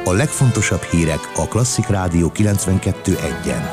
a legfontosabb hírek a Klasszik Rádió 92.1-en.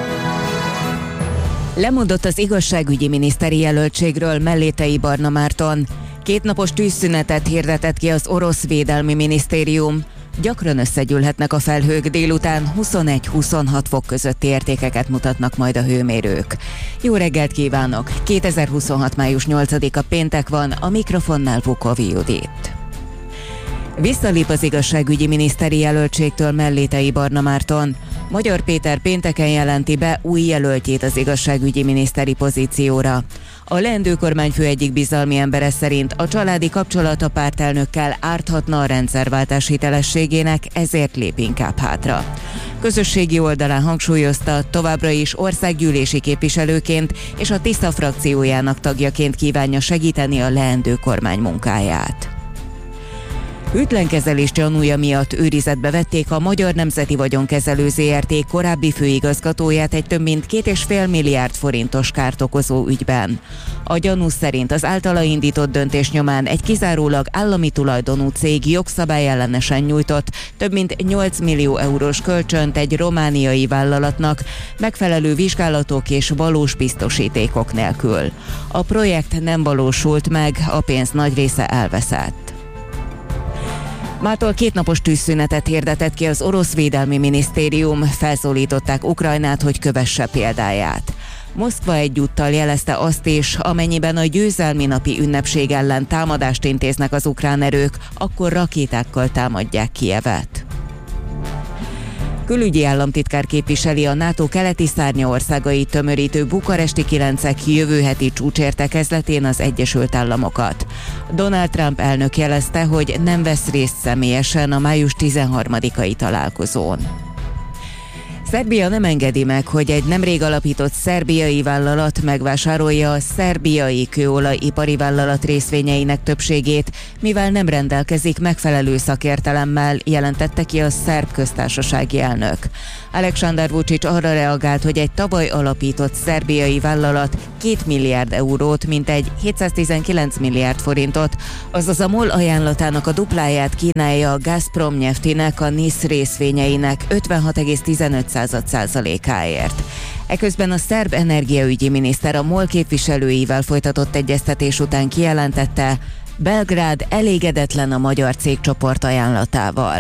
Lemondott az igazságügyi miniszteri jelöltségről Mellétei Barna Márton. 2 napos tűzszünetet hirdetett ki az orosz védelmi minisztérium. Gyakran összegyűlhetnek a felhők, délután 21-26 fok közötti értékeket mutatnak majd a hőmérők. Jó reggelt kívánok! 2026. május 8-a péntek van, a mikrofonnál Vukovi Judit. Visszalép az igazságügyi miniszteri jelöltségtől Mellétei Barna Márton. Magyar Péter pénteken jelenti be új jelöltjét az igazságügyi miniszteri pozícióra. A leendő kormányfő egyik bizalmi embere szerint a családi kapcsolat a pártelnökkel árthatna a rendszerváltás hitelességének, ezért lép inkább hátra. Közösségi oldalán hangsúlyozta, továbbra is országgyűlési képviselőként és a Tisza frakciójának tagjaként kívánja segíteni a leendő kormány munkáját. Hűtlenkezelés gyanúja miatt őrizetbe vették a Magyar Nemzeti Vagyonkezelő Zrt. Korábbi főigazgatóját egy több mint 2,5 milliárd forintos kárt okozó ügyben. A gyanú szerint az általa indított döntés nyomán egy kizárólag állami tulajdonú cég jogszabályellenesen nyújtott több mint 8 millió eurós kölcsönt egy romániai vállalatnak megfelelő vizsgálatok és valós biztosítékok nélkül. A projekt nem valósult meg, a pénz nagy része elveszett. Mától 2 napos tűzszünetet hirdetett ki az orosz védelmi minisztérium, felszólították Ukrajnát, hogy kövesse példáját. Moszkva egyúttal jelezte azt is, amennyiben a győzelmi napi ünnepség ellen támadást intéznek az ukrán erők, akkor rakétákkal támadják Kijevet. Külügyi államtitkár képviseli a NATO keleti szárnya országait tömörítő bukaresti 9-ek jövő heti csúcsértekezletén az Egyesült Államokat. Donald Trump elnök jelezte, hogy nem vesz részt személyesen a május 13-ai találkozón. Szerbia nem engedi meg, hogy egy nemrég alapított szerbiai vállalat megvásárolja a szerbiai kőolajipari vállalat részvényeinek többségét, mivel nem rendelkezik megfelelő szakértelemmel, jelentette ki a szerb köztársasági elnök. Aleksandar Vučić arra reagált, hogy egy tavaly alapított szerbiai vállalat 2 milliárd eurót, mintegy 719 milliárd forintot, azaz a MOL ajánlatának a dupláját kínálja a Gazprom Nyeftinek a NIS részvényeinek 56,15%-áért. Eközben a szerb energiaügyi miniszter a MOL képviselőivel folytatott egyeztetés után kijelentette, Belgrád elégedetlen a magyar cégcsoport ajánlatával.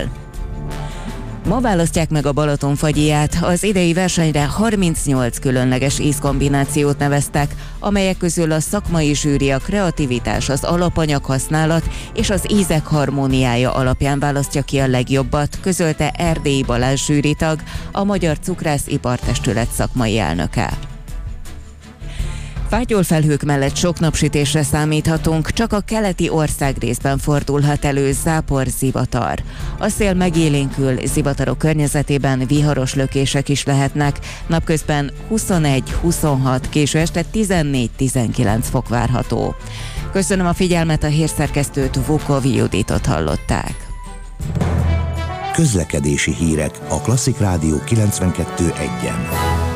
Ma választják meg a Balatonfagyiját, az idei versenyre 38 különleges ízkombinációt neveztek, amelyek közül a szakmai zsűri a kreativitás, az alapanyaghasználat és az ízek harmóniája alapján választja ki a legjobbat, közölte Erdélyi Balázs zsűritag, a Magyar Cukrász Ipartestület szakmai elnöke. Fátyolfelhők mellett sok napsütésre számíthatunk, csak a keleti országrészben fordulhat elő zápor-zivatar. A szél megélénkül, zivatarok környezetében viharos lökések is lehetnek, napközben 21-26, késő este 14-19 fok várható. Köszönöm a figyelmet, a hírszerkesztőt, Vukovi Juditot hallották. Közlekedési hírek a Klasszik Rádió 92.1-en.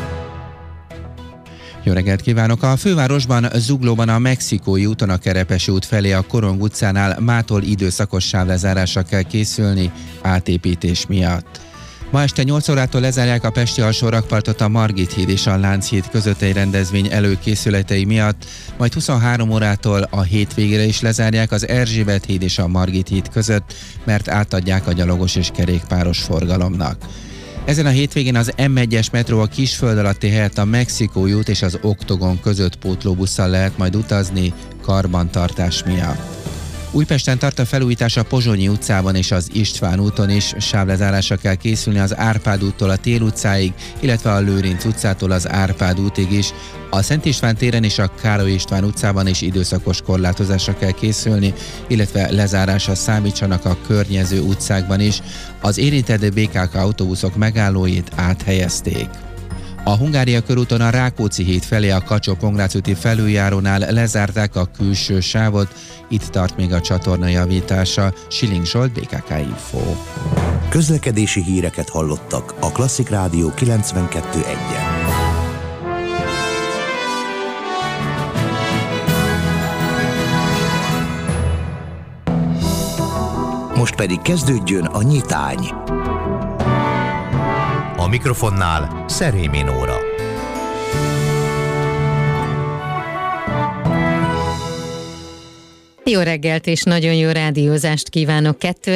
Jó reggelt kívánok! A fővárosban, Zuglóban a Mexikói úton a Kerepesi út felé a Korong utcánál mától időszakos sávlezárásra kell készülni átépítés miatt. Ma este 8 órától lezárják a pesti alsórakpartot a Margit híd és a Lánchíd között egy rendezvény előkészületei miatt, majd 23 órától a hétvégére is lezárják az Erzsébet híd és a Margit híd között, mert átadják a gyalogos és kerékpáros forgalomnak. Ezen a hétvégén az M1-es metró a Kisföld alatti helyett a Mexikói út és az Oktogon között pótlóbusszal lehet majd utazni karbantartás miatt. Újpesten tart a felújítás a Pozsonyi utcában és az István úton is, sávlezárásra kell készülni az Árpád úttól a Tél utcáig, illetve a Lőrinc utcától az Árpád útig is. A Szent István téren és a Károly István utcában is időszakos korlátozásra kell készülni, illetve lezárásra számítsanak a környező utcákban is. Az érintett BKK autóbuszok megállóit áthelyezték. A Hungária körúton a Rákóczi híd felé a Kacsó-Pongrácz úti felüljárónál lezárták a külső sávot, itt tart még a csatorna javítása. Schilling Zsolt, BKK Info. Közlekedési híreket hallottak a Klasszik Rádió 92.1-en. Most pedig kezdődjön a nyitány. mikrofonnál Szerémi Nóra. Jó reggelt és nagyon jó rádiózást kívánok.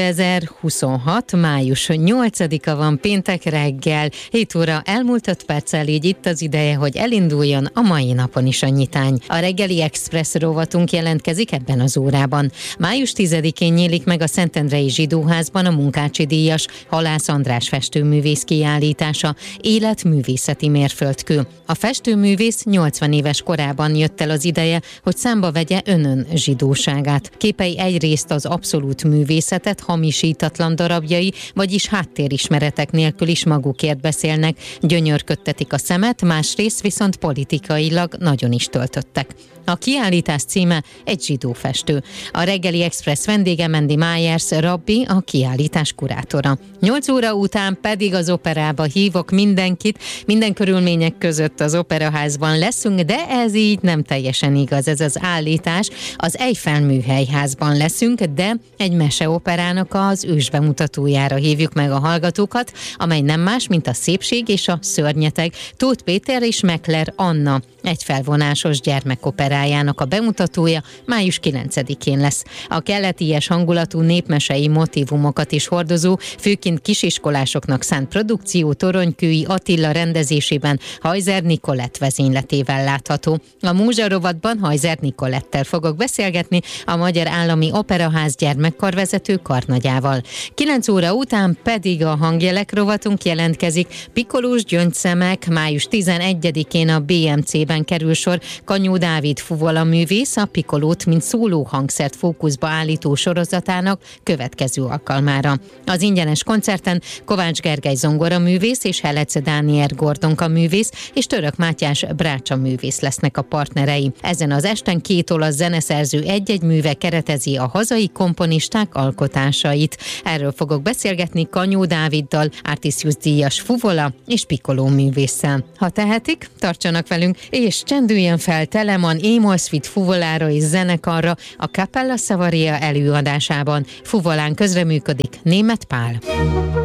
2026. május 8-a van, péntek reggel, 7 óra elmúlt 5 perccel, így itt az ideje, hogy elinduljon a mai napon is a nyitány. A reggeli Express rovatunk jelentkezik ebben az órában. Május 10-én nyílik meg a Szentendrei Zsidóházban a Munkácsi díjas Halász András festőművész kiállítása, életművészeti mérföldkő. A festőművész 80 éves korában jött el az ideje, hogy számba vegye önön zsidóság. Képei egyrészt az abszolút művészetet, hamisítatlan darabjai, vagyis háttérismeretek nélkül is magukért beszélnek, gyönyörködtetik a szemet, másrészt viszont politikailag nagyon is töltöttek. A kiállítás címe egy zsidó festő. A reggeli Express vendége Mandy Myers rabbi, a kiállítás kurátora. 8 óra után pedig az operába hívok mindenkit, minden körülmények között az operaházban leszünk, de ez így nem teljesen igaz, ez az állítás. Az Eiffel műhelyházban leszünk, de egy meseoperának az ősbemutatójára hívjuk meg a hallgatókat, amely nem más, mint a Szépség és a Szörnyeteg, Tóth Péter és Mekler Anna egy felvonásos gyermekoperájának a bemutatója május 9-én lesz. A kelleties hangulatú népmesei motívumokat is hordozó, főként kisiskolásoknak szánt produkció Toronykői Attila rendezésében Hajzer Nikolett vezényletével látható. A Múzsa rovatban Hajzer Nikolettel fogok beszélgetni, a Magyar Állami Operaház gyermekkarvezető karnagyával. 9 óra után pedig a hangjelek rovatunk jelentkezik. Pikolós gyöngyszemek, május 11-én a BMC-ben kerül sor. Kanyó Dávid fuvola művész a pikolót, mint szólóhangszert fókuszba állító sorozatának következő alkalmára. Az ingyenes koncerten Kovács Gergely zongoraművész és Helece Dániel Gordonka művész és Török Mátyás brácsa művész lesznek a partnerei. Ezen az esten 2 olasz zeneszerző egy-egy műve keretezi a hazai komponisták alkotásait. Erről fogok beszélgetni Kanyó Dáviddal, Artisius díjas fuvola és pikoló művésszel. Ha tehetik, tartsanak velünk, és csendüljen fel Telemann Émolszvit fuvolára és zenekarra a Capella Savaria előadásában. Fuvolán közreműködik Németh Pál.